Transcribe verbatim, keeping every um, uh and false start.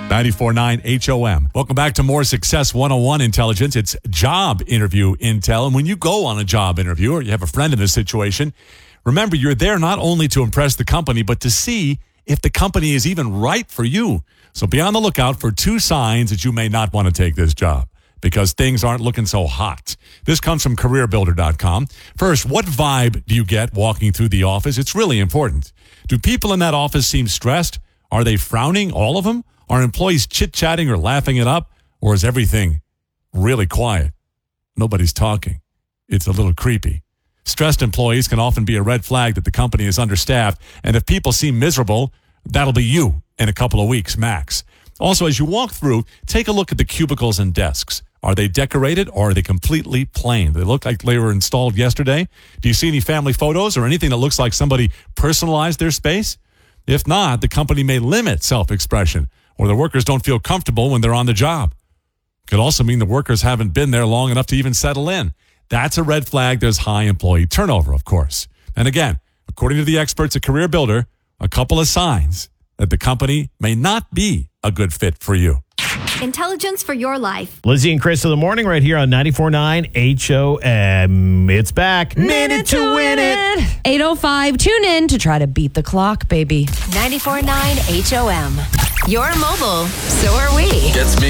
ninety-four point nine H O M. Welcome back to more Success one oh one Intelligence. It's job interview intel. And when you go on a job interview or you have a friend in this situation, remember you're there not only to impress the company, but to see if the company is even right for you. So be on the lookout for two signs that you may not want to take this job because things aren't looking so hot. This comes from career builder dot com. First, what vibe do you get walking through the office? It's really important. Do people in that office seem stressed? Are they frowning, all of them? Are employees chit-chatting or laughing it up? Or is everything really quiet? Nobody's talking. It's a little creepy. Stressed employees can often be a red flag that the company is understaffed. And if people seem miserable, that'll be you in a couple of weeks max. Also, as you walk through, take a look at the cubicles and desks. Are they decorated or are they completely plain? They look like they were installed yesterday. Do you see any family photos or anything that looks like somebody personalized their space? If not, the company may limit self-expression or the workers don't feel comfortable when they're on the job. Could also mean the workers haven't been there long enough to even settle in. That's a red flag. There's high employee turnover, of course. And again, according to the experts at Career Builder, a couple of signs that the company may not be a good fit for you. Intelligence for your life. Lizzie and Chris in the morning right here on ninety-four point nine H O M. It's back. Minute to win it. eight oh five. Tune in to try to beat the clock, baby. ninety-four point nine H O M. You're mobile. So are we. Gets me